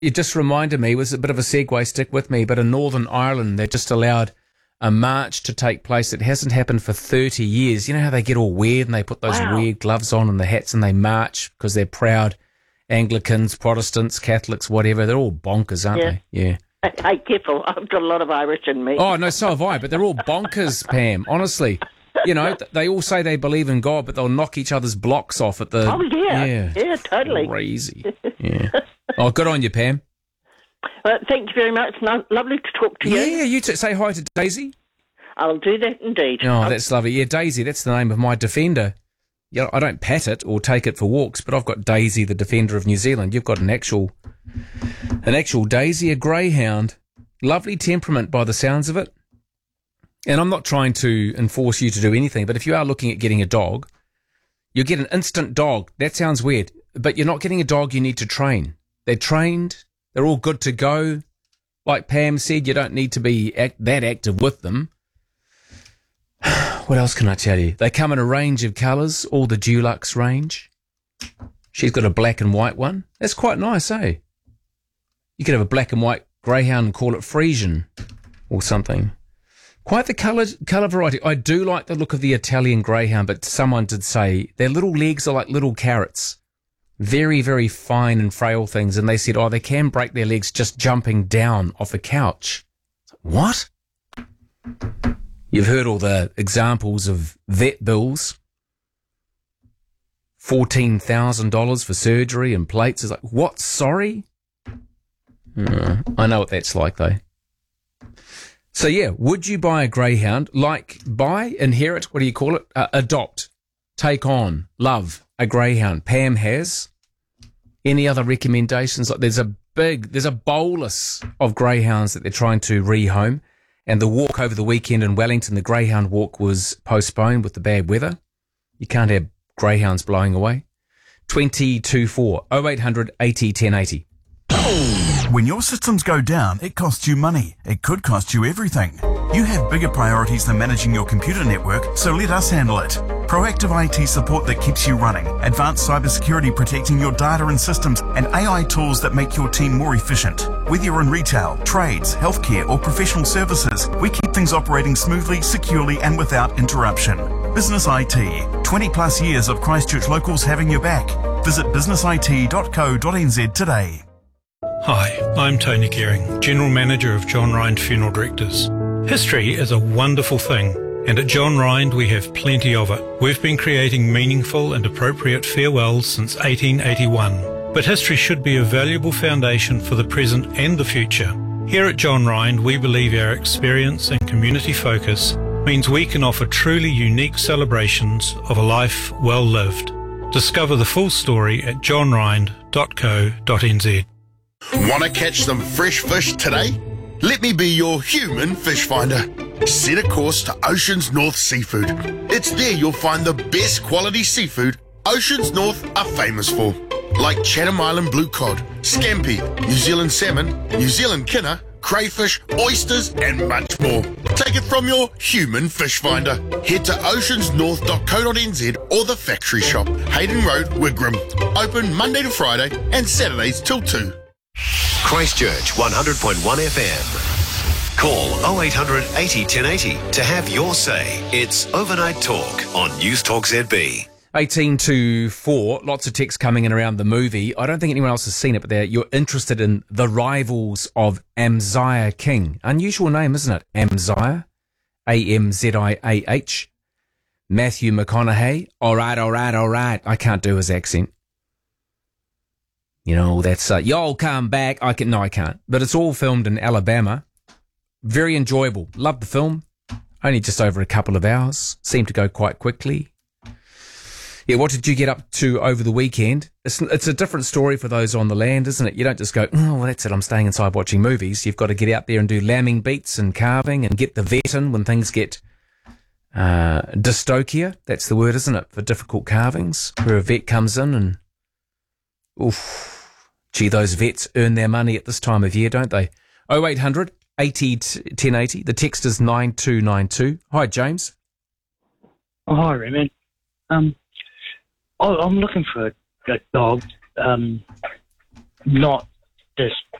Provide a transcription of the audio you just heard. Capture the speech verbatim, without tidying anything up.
it just reminded me, it was a bit of a segue, stick with me, but in Northern Ireland, they just allowed a march to take place. It hasn't happened for thirty years. You know how they get all weird and they put those Wow. weird gloves on and the hats and they march because they're proud Anglicans, Protestants, Catholics, whatever. They're all bonkers, aren't Yeah. they? Yeah. Hey, careful. I've got a lot of Irish in me. Oh, no, so have I, but they're all bonkers, Pam, honestly. You know, th- they all say they believe in God, but they'll knock each other's blocks off at the... Oh, yeah. Yeah, Yeah, totally. crazy. Yeah. Oh, good on you, Pam. Uh, thank you very much. No, lovely to talk to you. Yeah, you t- say hi to Daisy. I'll do that indeed. Oh, that's lovely. Yeah, Daisy, that's the name of my defender. Yeah, I don't pat it or take it for walks, but I've got Daisy, the defender of New Zealand. You've got an actual, an actual Daisy, a greyhound. Lovely temperament by the sounds of it. And I'm not trying to enforce you to do anything, but if you are looking at getting a dog, you'll get an instant dog. That sounds weird, but you're not getting a dog you need to train. They're trained. They're all good to go. Like Pam said, you don't need to be act- that active with them. What else can I tell you? They come in a range of colours, all the Dulux range. She's got a black and white one. That's quite nice, eh? You could have a black and white greyhound and call it Frisian or something. Quite the colour colour variety. I do like the look of the Italian greyhound, but someone did say their little legs are like little carrots. Very, very fine and frail things. And they said, oh, they can break their legs just jumping down off a couch. What? You've heard all the examples of vet bills. fourteen thousand dollars for surgery and plates. It's like, what? Sorry? Uh, I know what that's like, though. So, yeah, would you buy a greyhound? Like, buy, inherit, what do you call it? Uh, adopt, take on, love a greyhound. Pam has. Any other recommendations? Like, there's a big, there's a bolus of greyhounds that they're trying to rehome. And the walk over the weekend in Wellington, the greyhound walk was postponed with the bad weather. You can't have greyhounds blowing away. twenty-two four oh eight hundred eighty ten eighty. When your systems go down, it costs you money. It could cost you everything. You have bigger priorities than managing your computer network, so let us handle it. Proactive I T support that keeps you running, advanced cybersecurity protecting your data and systems, and A I tools that make your team more efficient. Whether you're in retail, trades, healthcare, or professional services, we keep things operating smoothly, securely, and without interruption. Business I T. twenty plus years of Christchurch locals having your back. Visit business I T dot co dot n z today. Hi, I'm Tony Kering, General Manager of John Rind Funeral Directors. History is a wonderful thing, and at John Rind we have plenty of it. We've been creating meaningful and appropriate farewells since eighteen eighty-one, but history should be a valuable foundation for the present and the future. Here at John Rind, we believe our experience and community focus means we can offer truly unique celebrations of a life well lived. Discover the full story at john rind dot co dot n z. Want to catch some fresh fish today? Let me be your human fish finder. Set a course to Oceans North Seafood. It's there you'll find the best quality seafood Oceans North are famous for, like Chatham Island blue cod, scampi, New Zealand salmon, New Zealand kinner, crayfish, oysters, and much more. Take it from your human fish finder. Head to oceans north dot co dot n z or the factory shop, Hayden Road, Wigram. Open Monday to Friday and Saturdays till two. Christchurch one hundred point one F M. Call oh eight hundred eighty ten eighty to have your say. It's Overnight Talk on News Talk Z B. eighteen to four, lots of texts coming in around the movie. I don't think anyone else has seen it, but they're, you're interested in The Rivals of Amziah King. Unusual name, isn't it? Amziah, A M Z I A H. Matthew McConaughey. All right, all right, all right. I can't do his accent. You know, that's, uh, y'all come back. I can, no, I can't. But it's all filmed in Alabama. Very enjoyable. Love the film. Only just over a couple of hours. Seemed to go quite quickly. Yeah, what did you get up to over the weekend? It's, it's a different story for those on the land, isn't it? You don't just go, oh, well, that's it, I'm staying inside watching movies. You've got to get out there and do lambing beats and carving and get the vet in when things get uh, dystocia. That's the word, isn't it, for difficult carvings, where a vet comes in and, oof, gee, those vets earn their money at this time of year, don't they? oh eight hundred eighty ten eighty. The text is nine two nine two. Hi, James. Oh, hi, Raymond. Um, I- I'm looking for a, a dog, um, not Cheers.